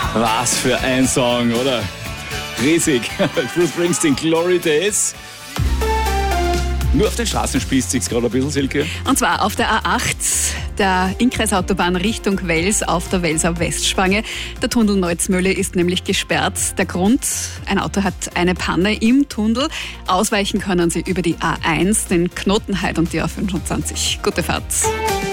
Was für ein Song, oder? Riesig. Bruce Springsteen, Glory Days. Nur auf den Straßen spießt sich's gerade ein bisschen, Silke. Und zwar auf der A8, der Innkreisautobahn Richtung Wels auf der Welser Westspange. Der Tunnel Neuzmölle ist nämlich gesperrt. Der Grund, ein Auto hat eine Panne im Tunnel. Ausweichen können Sie über die A1, den Knotenheit und die A25. Gute Fahrt.